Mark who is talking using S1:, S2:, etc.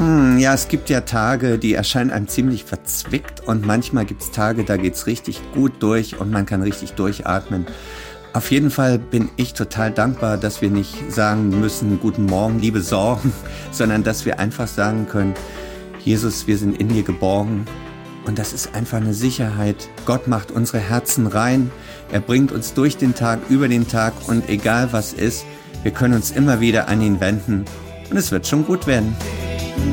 S1: Ja, es gibt ja Tage, die erscheinen einem ziemlich verzwickt und manchmal gibt's Tage, da geht's richtig gut durch und man kann richtig durchatmen. Auf jeden Fall bin ich total dankbar, dass wir nicht sagen müssen, guten Morgen, liebe Sorgen, sondern dass wir einfach sagen können, Jesus, wir sind in dir geborgen. Und das ist einfach eine Sicherheit. Gott macht unsere Herzen rein. Er bringt uns durch den Tag, über den Tag und egal was ist, wir können uns immer wieder an ihn wenden und es wird schon gut werden.